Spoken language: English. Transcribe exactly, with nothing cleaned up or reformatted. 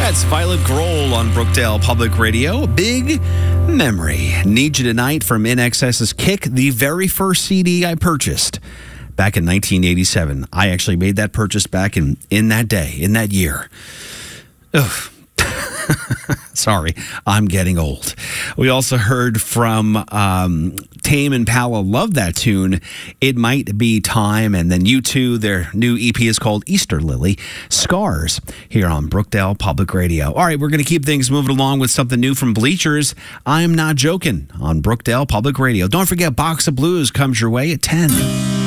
That's Violet Grohl on Brookdale Public Radio. Big Memory. Need You Tonight from In Excess's Kick, the very first C D I purchased back in nineteen eighty-seven. I actually made that purchase back in, in that day, in that year. Ugh. Sorry, I'm getting old. We also heard from um, Tame Impala, love that tune. It Might Be Time. And then U two, their new E P is called Easter Lily. Scars here on Brookdale Public Radio. All right, we're going to keep things moving along with something new from Bleachers. I'm Not Joking on Brookdale Public Radio. Don't forget, Box of Blues comes your way at ten.